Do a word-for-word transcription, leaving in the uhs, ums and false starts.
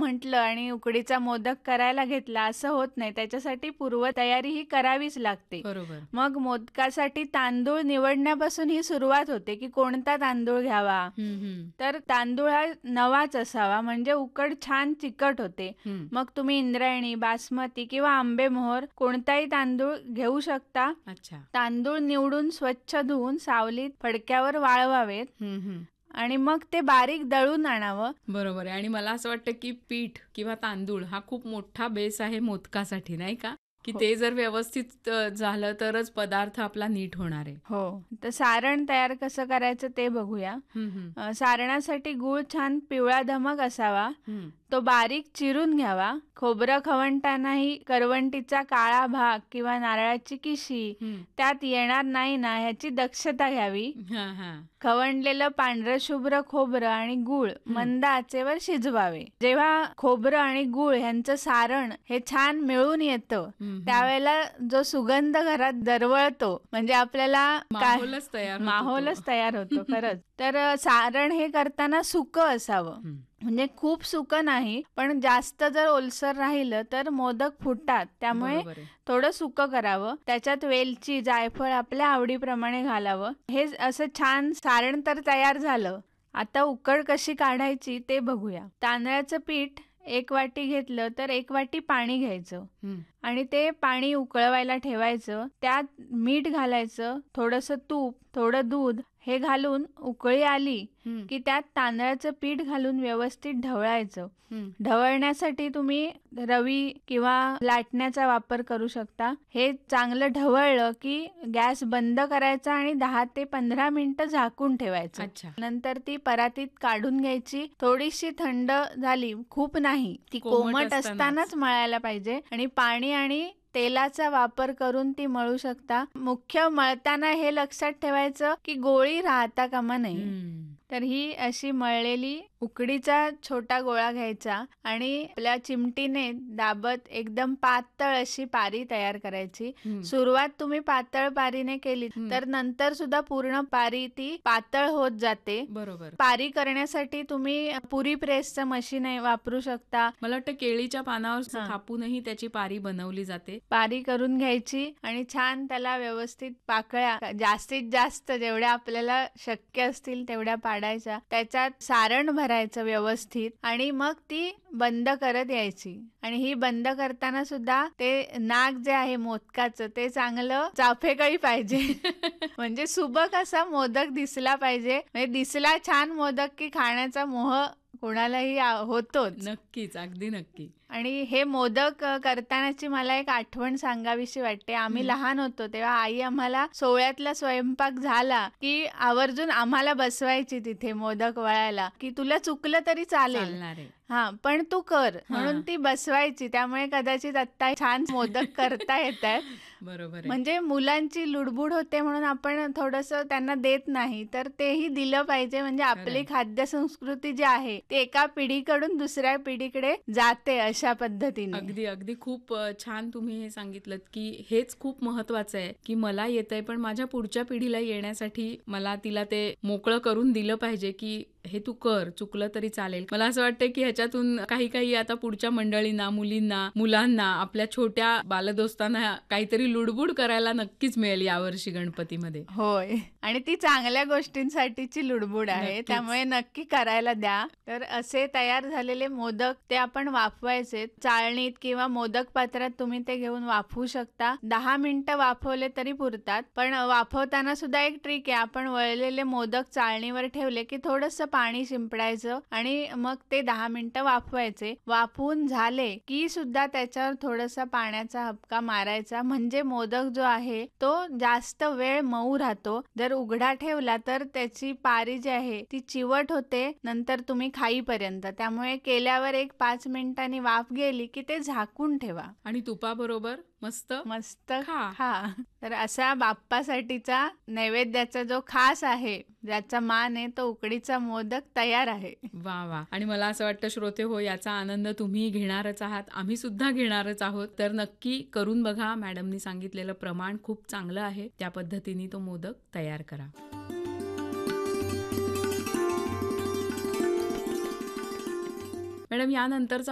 म्हटलं आणि उकडीचा मोदक करायला घेतला असं होत नाही. त्याच्यासाठी पूर्वतयारी ही करावीच लागते. बरोबर. मग मोदकासाठी तांदूळ निवडण्यापासून ही सुरुवात होते की कोणता तांदूळ घ्यावा. हम्म, हम्म, तर तांदूळ हा नवाच असावा, म्हणजे उकड छान चिकट होते. हम्म. मग तुम्ही इंद्रायणी, बासमती किंवा आंबेमोहोर कोणताही तांदूळ घेऊ शकता. अच्छा. तांदूळ निवडून स्वच्छ धुवून सावलीत फडक्यावर वाळवावेत हम्म, हम्म. आणि मग ते बारीक दळून आणावं. बरोबर आहे. आणि मला असं वाटतं की पीठ किंवा तांदूळ हा खूप मोठा बेस आहे मोदकासाठी, नाही का? की हो. ते जर व्यवस्थित अ, झालं तरच पदार्थ आपला नीट होणार आहे. हो. तर सारण तयार कसं करायचं ते बघूया. हम्म, हम्म, अ, सारणासाठी गूळ छान पिवळा धमक असावा. हम्म. तो बारीक चिरून घ्यावा. खोबरं खवणतानाही करवंटीचा काळा भाग किंवा नारळाची किशी हम्म. त्यात येणार नाही ना ह्याची दक्षता घ्यावी. हा, हा. खवणलेलं पांढरं शुभ्र खोबरं आणि गूळ मंद आचेवर शिजवावे. जेव्हा खोबरं आणि गूळ ह्यांचं सारण हे छान मिळून येतं हम्म. त्यावेळेला जो सुगंध घरात दरवळतो, म्हणजे आपल्याला काय माहोलच तयार होतो तो. माहोलच तयार होतो खरंच. तर अ, सारण हे करताना सुकं असावं. हम्म. म्हणजे खूप सुकं नाही, पण जास्त जर ओलसर राहिलं तर मोदक फुटतात. त्यामुळे बरोबर आहे. थोडं सुकं करावं. त्याच्यात वेलची, जायफळ आपल्या आवडीप्रमाणे घालावं. हे असं छान सारण तर तयार झालं. आता उकड कशी काढायची ते बघूया. तांदळाचं पीठ एक वाटी घेतलं तर एक वाटी पाणी घ्यायचं हम्म. आणि ते पाणी उकळवायला ठेवायचं. त्यात मीठ घालायचं, थोडंसं तूप, थोडं दूध हे घालून उकळी आली हम्म. की त्यात तांदळाचं पीठ घालून व्यवस्थित ढवळायचं. हम्म. ढवळण्यासाठी तुम्ही रवी किंवा लाटण्याचा वापर करू शकता. हे चांगलं ढवळलं की गॅस बंद करायचा आणि दहा ते पंधरा मिनिटं झाकून ठेवायचं. अच्छा. नंतर ती परातीत काढून घ्यायची. थोडीशी थंड झाली, खूप नाही, ती कोमट कोमट असतानाच. असतानाच मळायला पाहिजे आणि पाणी आणि तेलाचा वापर करून ती मळू शकता. मुख्य मळताना हे लक्षात ठेवायचं की गोळी राहता कामा नये. हम्म. तर ही अशी मळलेली उकडीचा छोटा गोळा घ्यायचा आणि आपल्या चिमटीने दाबत एकदम पातळ अशी पारी तयार करायची. हम्म. सुरुवात तुम्ही पातळ पारीने केली हम्म. तर नंतर सुद्धा पूर्ण पारी ती पातळ होत जाते. बरोबर. पारी करण्यासाठी तुम्ही पुरी प्रेसचं मशीन वापरू शकता. मला वाटतं केळीच्या पानावर हा. थापूनही त्याची पारी बनवली जाते. पारी करून घ्यायची आणि छान त्याला व्यवस्थित पाकळ्या, जास्तीत जास्त जेवढ्या आपल्याला शक्य असतील तेवढ्या पाडायच्या. त्याच्यात सारण भरायचं व्यवस्थित आणि मग ती बंद करत यायची. आणि ही बंद करताना सुद्धा ते नाक जे आहे मोदकाचं ते चांगलं चाफेकळी पाहिजे. म्हणजे सुबक असा मोदक दिसला पाहिजे. म्हणजे दिसला छान मोदक की खाण्याचा मोह कोणालाही आ- होतोच. नक्कीच, अगदी नक्की. आणि हे मोदक अ, करतानाची मला एक आठवण सांगावीशी वाटते. आम्ही हम्म. लहान होतो तेव्हा आई आम्हाला सोहळ्यातला स्वयंपाक झाला की आवर्जून आम्हाला बसवायची तिथे मोदक वळायला, की तुला चुकलं तरी चालेल, चालणार आहे. हा पण तू कर म्हणून हा. ती बसवायची. त्यामुळे कदाचित आता छान मोदक करता येत आहेत. बरोबर आहे. म्हणजे मुलांची लुडबुड होते म्हणून आपण थोडंसं त्यांना देत नाही, तर तेही दिलं पाहिजे. म्हणजे आपली खरंय. खाद्य संस्कृती जी आहे ती एका पिढीकडून दुसऱ्या पिढीकडे जाते अशा पद्धतीने. अगदी अगदी खूप अ, छान तुम्ही हे सांगितलं की हेच खूप महत्वाचं आहे की मला येतंय पण माझ्या पुढच्या पिढीला येण्यासाठी मला तिला ते मोकळं करून दिलं पाहिजे की हे तू कर, चुकलं तरी चालेल. मला असं वाटतं की ह्याच्यातून काही काही आता पुढच्या मंडळींना, मुलींना, मुलांना, आपल्या छोट्या बालदोस्तांना काहीतरी लुडबुड करायला नक्कीच मिळेल यावर्षी गणपतीमध्ये. होय, आणि ती चांगल्या गोष्टींसाठीची लुडबुड आहे. नक्कीच. त्यामुळे नक्की करायला द्या. तर असे तयार झालेले मोदक ते आपण वाफवायचे. चाळणीत किंवा मोदक पात्रात तुम्ही ते घेऊन वाफवू शकता. दहा मिनिटं वाफवले तरी पुरतात. पण वाफवताना सुद्धा एक ट्रिक आहे. आपण वळलेले मोदक चाळणीवर ठेवले की थोडंसं पाणी शिंपडायचं आणि मग ते दहा मिनिटं वाफवायचे. वाफवून झाले की सुद्धा त्याच्यावर थोडासा पाण्याचा हबका मारायचा. म्हणजे मोदक जो आहे तो जास्त वेळ मऊ राहतो. जर उघडा ठेवला तर त्याची पारी जी आहे ती चिवट होते नंतर तुम्ही खाईपर्यंत. त्यामुळे केल्यावर एक पाच मिनिटांनी वाफ गेली की ते झाकून ठेवा आणि तुपाबरोबर मस्त मस्त खा. खा. तर असा बाप्पासाठीचा नैवेद्याचा जो खास आहे, ज्याचा मान आहे, तो उकडीचा मोदक तयार आहे. वा वा. आणि मला असं वाटतं श्रोते हो, याचा आनंद तुम्ही घेणारच आहात, आम्ही सुद्धा घेणारच आहोत. तर नक्की करून बघा. मॅडमनी सांगितलेलं प्रमाण खूप चांगलं आहे, त्या पद्धतीने तो मोदक तयार करा. मॅडम, यानंतरचा